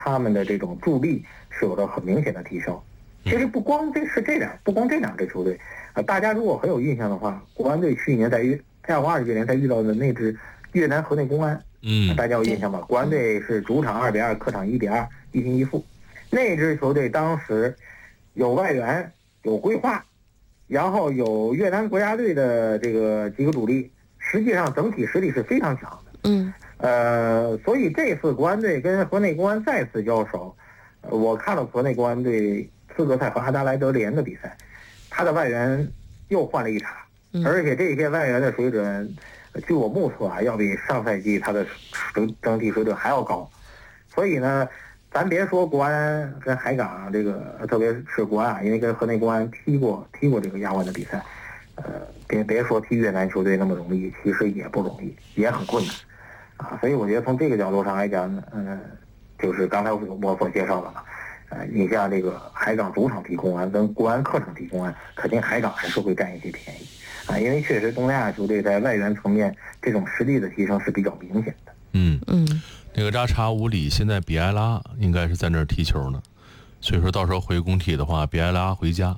他们的这种助力是有着很明显的提升。其实不光这两支球队，大家如果很有印象的话，国安队去年在亚冠20届联赛遇到的那支越南河内公安，大家有印象吧？国安队是主场2-2，客场1-2，一平一负。那支球队当时有外援，有规划，然后有越南国家队的这个几个主力，实际上整体实力是非常强的。所以这次国安队跟河内公安再次交手，我看了河内公安队资格赛和阿达莱德联的比赛，他的外援又换了一茬，而且这些外援的水准，据我目测要比上赛季他的整体水准还要高。所以呢，咱别说国安跟海港这个，特别是国安，因为跟河内公安踢过这个亚冠的比赛，别说踢越南球队那么容易，其实也不容易，也很困难啊。所以我觉得从这个角度上来讲，就是刚才我所介绍的嘛。你像这个海港主场踢公安跟国安客场踢公安，肯定海港还是会占一些便宜啊，因为确实东南亚球队在外援层面这种实力的提升是比较明显的。 那个扎查乌里现在比埃拉应该是在那儿踢球呢，所以说到时候回工体的话，比埃拉回家。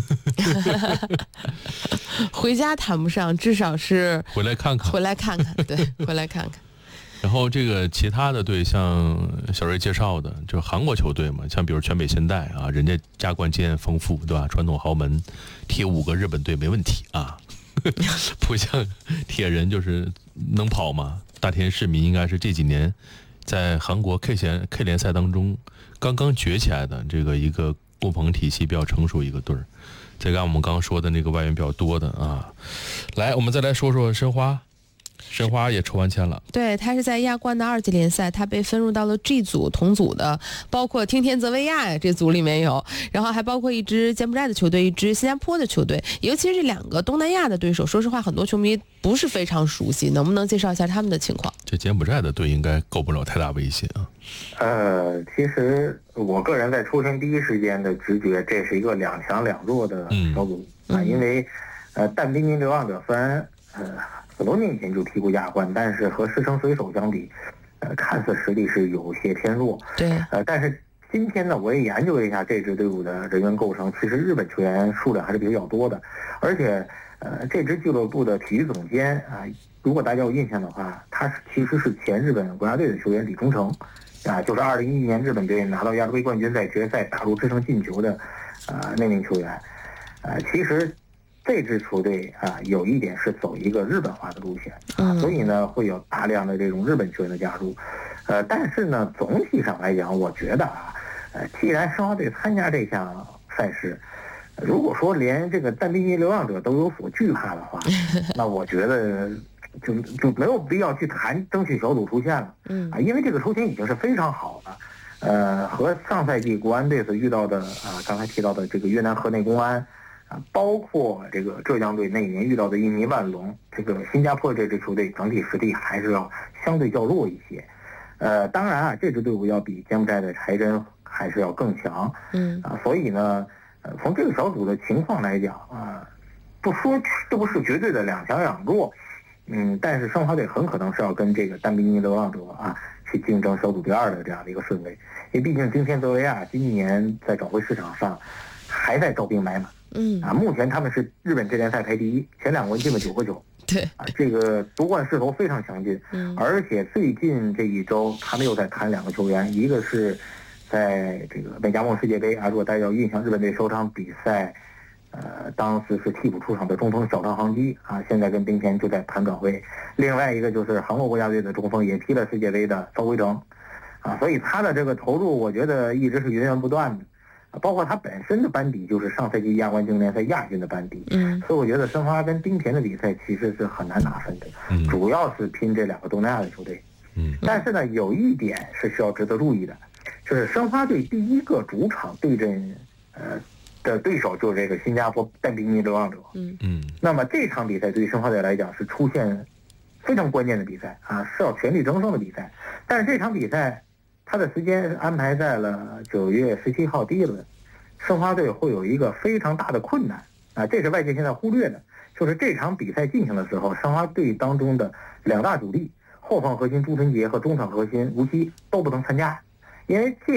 回家谈不上，至少是回来看看， 对，回来看看。 然后这个其他的队，像小瑞介绍的，就韩国球队嘛，像比如全北现代啊，人家加冠经验丰富，对吧？传统豪门，踢5个日本队没问题啊。不像铁人就是能跑嘛。大田市民应该是这几年在韩国 K 联赛当中刚刚崛起来的这个一个工棚体系比较成熟一个队儿。再看我们刚刚说的那个外援比较多的啊，来，我们再来说说申花。申花也抽完签了， 对，他是在亚冠的2级联赛，他被分入到了 G 组同组的，包括听天泽维亚呀，这组里面有，然后还包括一支柬埔寨的球队，一支新加坡的球队，尤其是这2个东南亚的对手，说实话，很多球迷不是非常熟悉，能不能介绍一下他们的情况？ 这柬埔寨的队应该构不了太大威胁啊。 其实我个人在抽签第一时间的直觉，这是一个2强2弱的小组因为但彬彬流浪者虽然很多年以前就踢过亚冠，但是和狮城水手相比，看似实力是有些偏弱。 对。 但是今天呢，我也研究了一下这支队伍的人员构成，其实日本球员数量还是比较多的，而且这支俱乐部的体育总监如果大家有印象的话，他其实是前日本国家队的球员李忠诚就是2011年日本队拿到亚洲杯冠军，在决赛打入制胜进球的那名球员。其实这支球队有一点是走一个日本化的路线所以呢会有大量的这种日本球员的加入。但是呢总体上来讲，我觉得既然申花队参加这项赛事，如果说连这个但彬彬流浪者都有所惧怕的话，那我觉得就没有必要去谈争取小组出线了。因为这个抽签已经是非常好了。和上赛季国安队所遇到的刚才提到的这个越南河内公安包括这个浙江队那一年遇到的印尼万隆，这个新加坡这支球队整体实力还是要相对较弱一些。当然这支队伍要比柬埔寨的台真还是要更强。所以呢，从这个小组的情况来讲不说这不是绝对的2强2弱，但是申花队很可能是要跟这个但彬彬流浪者去竞争小组第2的这样的一个顺位，因为毕竟今天泽维亚今年在转会市场上还在招兵买马。目前他们是日本职联赛排第1，前2轮进了9个球。 对这个夺冠势头非常强劲。而且最近这一周他们又在谈2个球员，一个是在这个美加梦世界杯如果大家有印象，日本队首场比赛当时是替补出场的中锋小川航基现在跟冰田就在谈转会。另外一个就是韩国国家队的中锋，也踢了世界杯的曹圭成所以他的这个投入我觉得一直是源源不断的。包括他本身的班底就是上赛季亚冠经典联赛亚军的班底。所以我觉得申花跟冰田的比赛其实是很难拿分的。主要是拼这2个东南亚的球队。但是呢有一点是需要值得注意的，就是申花队第1个主场对阵的对手就是这个新加坡但彬彬流浪者。那么这场比赛对于申花队来讲是出现非常关键的比赛是要全力争胜的比赛。但是这场比赛他的时间安排在了9月17号第1轮，申花队会有一个非常大的困难这是外界现在忽略的，就是这场比赛进行的时候，申花队当中的2大主力后防核心朱晨杰和中场核心吴曦都不能参加， 因为这